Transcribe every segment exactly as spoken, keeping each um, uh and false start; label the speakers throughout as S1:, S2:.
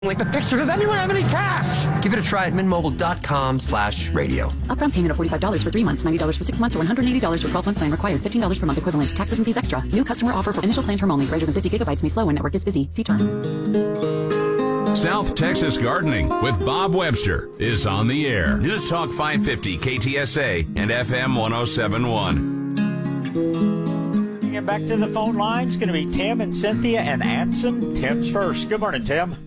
S1: Like the picture. Does anyone have any cash?
S2: Give it a try at mintmobile.com slash radio.
S3: Upfront payment of forty-five dollars for three months, ninety dollars for six months, or one hundred eighty dollars for twelve-month plan required. fifteen dollars per month equivalent. Taxes and fees extra. New customer offer for initial plan term only. Greater than fifty gigabytes may slow when network is busy. See terms.
S4: South Texas Gardening with Bob Webster is on the air. News Talk five fifty K T S A and F M one oh seven point one.
S5: Get back to the phone lines. Going to be Tim and Cynthia and Anson. Tim's first. Good morning, Tim.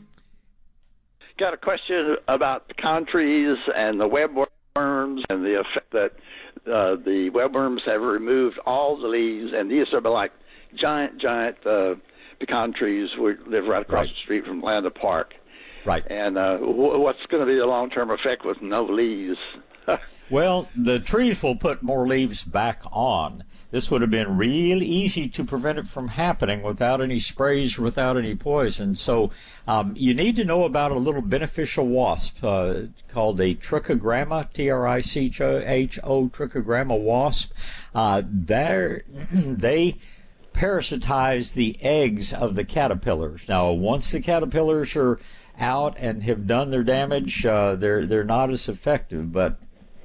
S6: Got a question about pecan trees and the webworms and the effect that uh, the webworms have removed all the leaves, and these are like giant, giant uh, pecan trees. We live right across
S5: right.
S6: the street from Landa Park.
S5: Right.
S6: And uh, w- what's going to be the long-term effect with no leaves?
S5: Well, the trees will put more leaves back on. This would have been real easy to prevent it from happening without any sprays, without any poison. So um, you need to know about a little beneficial wasp uh, called a trichogramma, T R I C H O, trichogramma wasp. Uh, they parasitize the eggs of the caterpillars. Now, once the caterpillars are out and have done their damage, uh, they're they're not as effective. But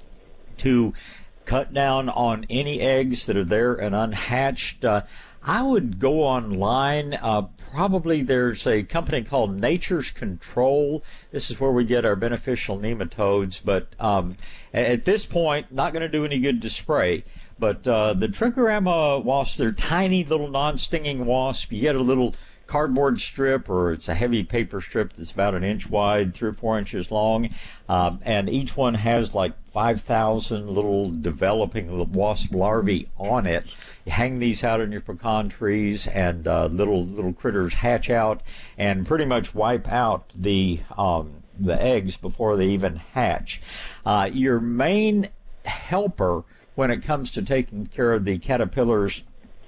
S5: to cut down on any eggs that are there and unhatched, uh, I would go online. Uh, probably there's a company called Nature's Control. This is where we get our beneficial nematodes. But um, at this point, not going to do any good to spray. But uh, the trichogramma wasps, they're tiny little non-stinging wasps. You get a little cardboard strip, or it's a heavy paper strip that's about an inch wide, three or four inches long, um, and each one has like five thousand little developing wasp larvae on it. You hang these out on your pecan trees, and uh, little little critters hatch out and pretty much wipe out the um, the eggs before they even hatch. Uh, your main helper when it comes to taking care of the caterpillars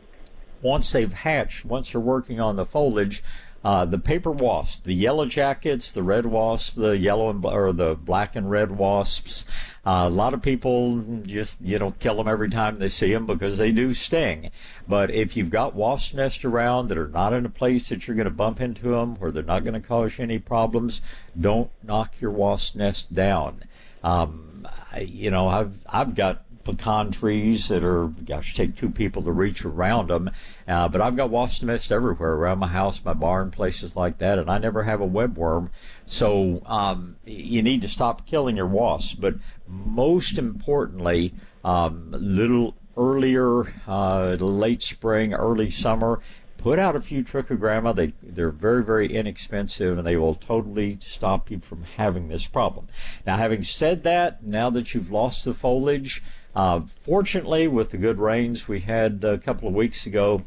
S5: once they've hatched, once they're working on the foliage, uh, the paper wasps, the yellow jackets, the red wasps, the yellow and or the black and red wasps. Uh, a lot of people just, you know, kill them every time they see them because they do sting. But if you've got wasp nests around that are not in a place that you're going to bump into them, where they're not going to cause you any problems, don't knock your wasp nest down. Um, I, you know, I've I've got pecan trees that are, gosh, take two people to reach around them. Uh, but I've got wasp nests everywhere around my house, my barn, places like that, and I never have a webworm. So um, you need to stop killing your wasps. But most importantly, um, little earlier, uh, late spring, early summer, put out a few trichogramma. They, they're very, very inexpensive, and they will totally stop you from having this problem. Now, having said that, now that you've lost the foliage, uh, fortunately, with the good rains we had a couple of weeks ago,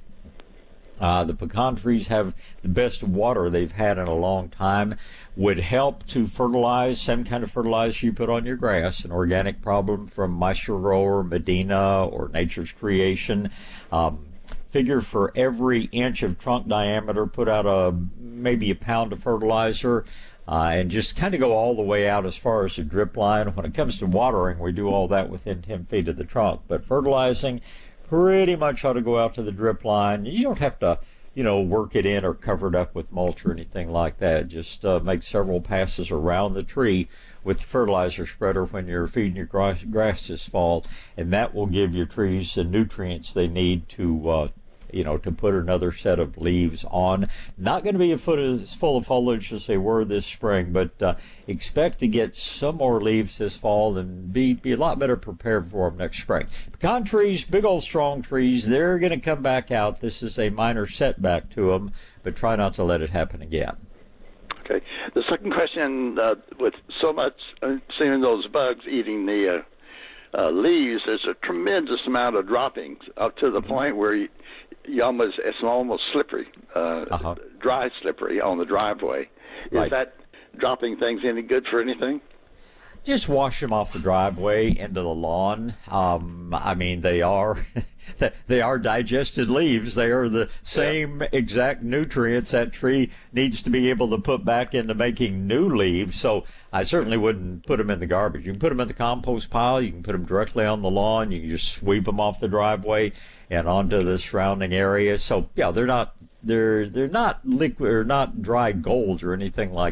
S5: uh, the pecan trees have the best water they've had in a long time. Would help to fertilize, same kind of fertilizer you put on your grass, an organic problem from Maestro Grower, Medina, or Nature's Creation. Um, Figure for every inch of trunk diameter, put out a maybe a pound of fertilizer, uh, and just kind of go all the way out as far as the drip line. When it comes to watering, we do all that within ten feet of the trunk. But fertilizing pretty much ought to go out to the drip line. You don't have to, you know, work it in or cover it up with mulch or anything like that. Just uh, make several passes around the tree with the fertilizer spreader when you're feeding your grass, grass this fall, and that will give your trees the nutrients they need to uh, you know, to put another set of leaves on. Not going to be a foot as full of foliage as they were this spring, but uh, expect to get some more leaves this fall and be, be a lot better prepared for them next spring. Pecan trees, big old strong trees, they're going to come back out. This is a minor setback to them, but try not to let it happen again.
S6: Okay. The second question, uh, with so much, uh, seeing those bugs eating the uh, uh, leaves, there's a tremendous amount of droppings up to the mm-hmm. point where you, you almost it's almost slippery, uh, uh-huh. dry slippery on the driveway. Is
S5: right.
S6: that dropping things any good for anything?
S5: Just wash them off the driveway into the lawn. Um, I mean, they are they are digested leaves. They are the same yeah. exact nutrients that tree needs to be able to put back into making new leaves. So I certainly wouldn't put them in the garbage. You can put them in the compost pile. You can put them directly on the lawn. You can just sweep them off the driveway and onto the surrounding area. So, yeah, they're not they're they're not liquid or not dry gold or anything like